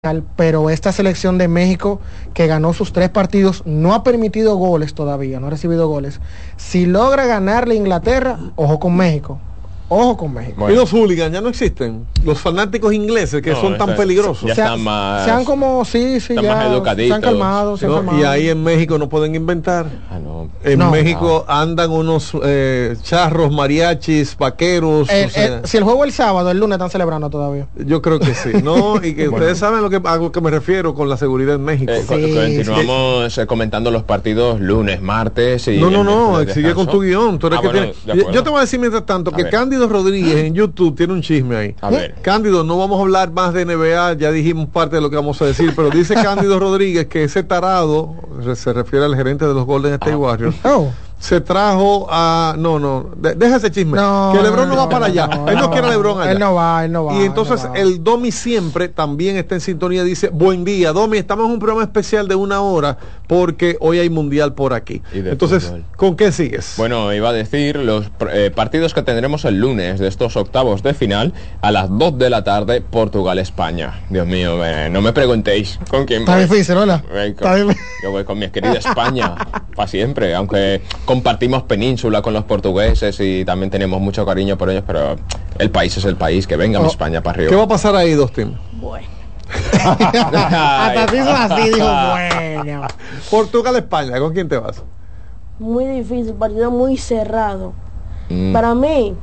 pero esta selección de México, que ganó sus 3 partidos, no ha permitido goles todavía, no ha recibido goles. Si logra ganarle a Inglaterra, ojo con México. Ojo con México. Bueno. Y los hooligans ya no existen. Los fanáticos ingleses que son tan peligrosos. Ya están más. Se han como, están más educaditos. Se han calmado. Y ahí en México no pueden inventar. En México andan unos charros, mariachis, vaqueros. Si el juego es el sábado, el lunes están celebrando todavía. Yo creo que sí. No, y que ustedes saben a lo que me refiero con la seguridad en México. Continuamos comentando los partidos lunes, martes. Y no, sigue con tu guión. Tú eres yo te voy a decir mientras tanto que Cándido Rodríguez en YouTube tiene un chisme ahí. A ver. Cándido, no vamos a hablar más de NBA, ya dijimos parte de lo que vamos a decir, pero dice Cándido Rodríguez que ese tarado, se refiere al gerente de los Golden State Warriors, se trajo a... deja ese chisme, que LeBron no va para allá, él no quiere a LeBron allá. Él no va. Y entonces el Domi siempre también está en sintonía, dice, buen día, Domi, estamos en un programa especial de 1 hora, porque hoy hay mundial por aquí. Entonces, fútbol. ¿Con qué sigues? Bueno, iba a decir los partidos que tendremos el lunes de estos octavos de final, a las 2 de la tarde, Portugal-España. Dios mío, no me preguntéis con quién voy. Está difícil, hola. Yo voy con mi querida España, para siempre, aunque compartimos península con los portugueses y también tenemos mucho cariño por ellos, pero el país es el país, que venga España para arriba. ¿Qué va a pasar ahí, Dustin? Bueno. Hasta te hizo así, dijo, bueno. Portugal-España, ¿con quién te vas? Muy difícil, partido muy cerrado. Para mí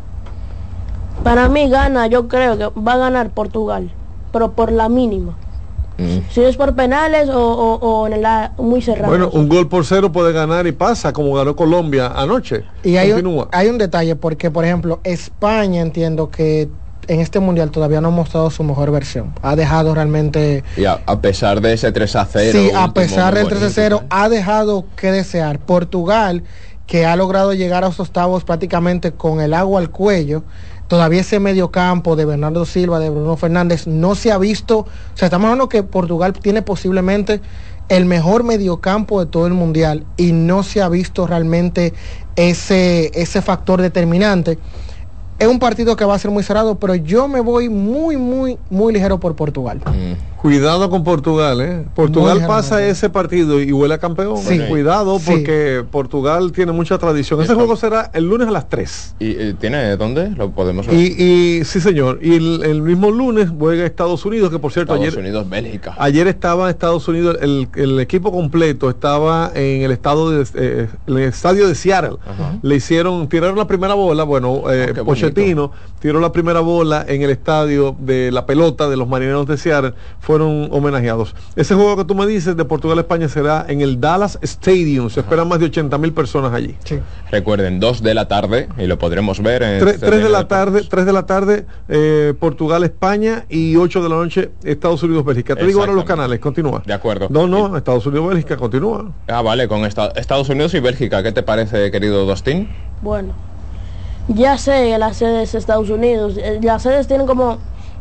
gana, yo creo que va a ganar Portugal, pero por la mínima. Si es por penales o en muy cerrado. Bueno, 1-0 puede ganar y pasa, como ganó Colombia anoche. Y hay un detalle, porque por ejemplo, España, entiendo que en este mundial todavía no ha mostrado su mejor versión. Ha dejado realmente... Y a pesar de ese 3-0... Sí, a pesar del 3-0, ha dejado que desear. Portugal, que ha logrado llegar a los octavos prácticamente con el agua al cuello, todavía ese mediocampo de Bernardo Silva, de Bruno Fernández, no se ha visto. O sea, estamos hablando que Portugal tiene posiblemente el mejor mediocampo de todo el mundial y no se ha visto realmente ese factor determinante. Es un partido que va a ser muy cerrado, pero yo me voy muy ligero por Portugal. Cuidado con Portugal, Portugal pasa ese partido y huele a campeón. Sí. Cuidado, porque Portugal tiene mucha tradición. Ese juego será el lunes a las 3. ¿Y tiene dónde? ¿Lo podemos ver? Y sí, señor. Y el mismo lunes juega Estados Unidos, que por cierto, Estados Unidos, Bélgica. Ayer estaba en Estados Unidos, el equipo completo estaba en el estadio de Seattle. Tiraron la primera bola, Pochettino tiró la primera bola en el estadio de la pelota de los Marineros de Seattle, fueron homenajeados. Ese juego que tú me dices de Portugal-España será en el Dallas Stadium, se esperan más de 80,000 personas allí. Sí. Recuerden, 2 de la tarde, y lo podremos ver en 3 de la tarde, Portugal-España, y 8 de la noche, Estados Unidos-Bélgica. Te digo ahora los canales, continúa. De acuerdo. No, Estados Unidos-Bélgica, continúa. Vale, con Estados Unidos y Bélgica, ¿qué te parece, querido Dustin? Bueno, ya sé que las sedes de Estados Unidos, las sedes tienen como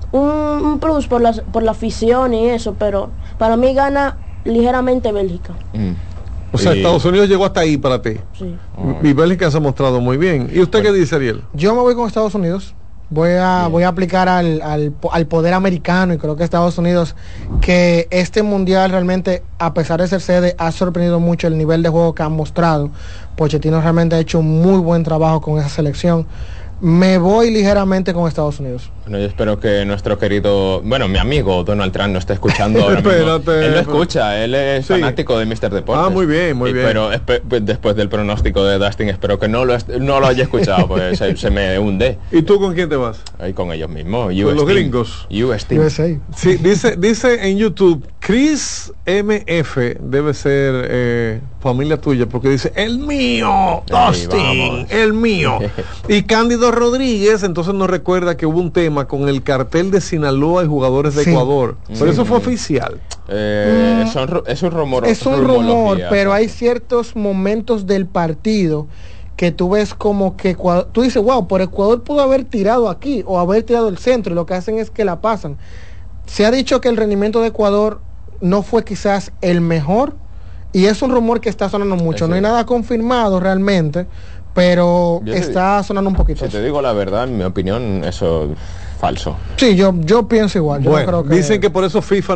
un plus por la afición y eso, pero para mí gana ligeramente Bélgica. O sea, Estados Unidos llegó hasta ahí para ti. Sí. Y Bélgica se ha mostrado muy bien. ¿Y usted qué dice, Ariel? Yo me voy con Estados Unidos. Voy a aplicar al poder americano, y creo que Estados Unidos, que este mundial realmente, a pesar de ser sede, ha sorprendido mucho el nivel de juego que han mostrado. Pochettino realmente ha hecho un muy buen trabajo con esa selección. Me voy ligeramente con Estados Unidos. Bueno, yo espero que nuestro querido, mi amigo Donald Trump no esté escuchando ahora mismo. Él lo escucha, él es fanático de Mr. Deportes. Muy bien. Pero después del pronóstico de Dustin, espero que no lo haya escuchado, pues se me hunde. ¿Y tú con quién te vas? Ahí con ellos mismos. Con los gringos. USA. Sí, dice en YouTube, Chris MF debe ser familia tuya, porque dice, el mío, Dustin, el mío. Y Cándido Rodríguez entonces nos recuerda que hubo un tema con el cartel de Sinaloa y jugadores de Ecuador, pero eso fue oficial. Es un rumor. Es un rumor, pero hay ciertos momentos del partido que tú ves como que tú dices, wow, por Ecuador pudo haber tirado aquí o haber tirado el centro, y lo que hacen es que la pasan. Se ha dicho que el rendimiento de Ecuador no fue quizás el mejor, y es un rumor que está sonando mucho. No hay nada confirmado realmente, pero está sonando un poquito. Si te digo la verdad, en mi opinión, eso es falso. Sí, yo pienso igual. Yo no creo que... Dicen que por eso FIFA